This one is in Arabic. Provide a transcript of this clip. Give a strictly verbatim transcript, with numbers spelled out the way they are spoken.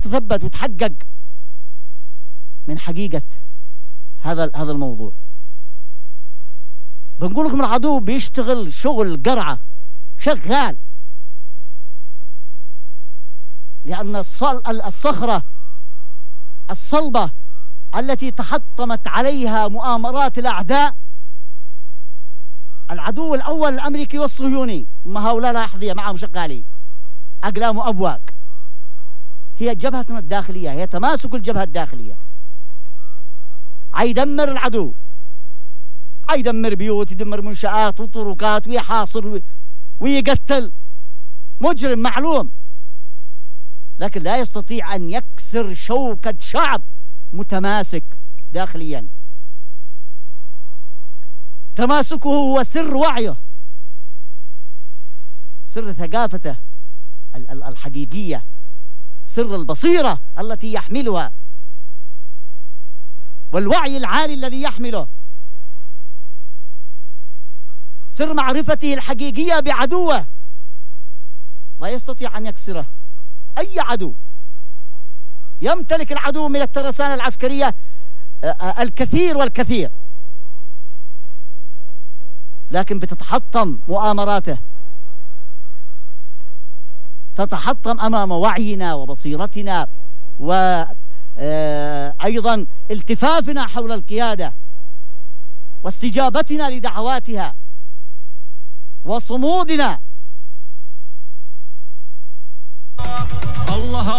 تتثبت وتحقق من حقيقة هذا هذا الموضوع. بنقول لكم العدو بيشتغل شغل قرعة، شغال، لأن الصخرة الصلبة التي تحطمت عليها مؤامرات الأعداء، العدو الأول الأمريكي والصهيوني، ما هؤلاء لا أحذية معهم شغالين أقلام وأبواق، هي جبهتنا الداخلية، هي تماسك الجبهة الداخلية. عيدمر العدو، عيدمر بيوت، يدمر منشآت وطرقات، ويحاصر ويقتل، مجرم معلوم، لكن لا يستطيع أن يكسر شوكة شعب متماسك داخليا. تماسكه هو سر وعيه، سر ثقافته الحقيقية، سر البصيرة التي يحملها، والوعي العالي الذي يحمله، سر معرفته الحقيقية بعدوه، لا يستطيع أن يكسره أي عدو. يمتلك العدو من الترسانة العسكرية الكثير والكثير، لكن بتتحطم مؤامراته، تتحطم أمام وعينا وبصيرتنا وأيضا التفافنا حول القيادة واستجابتنا لدعواتها وصمودنا. الله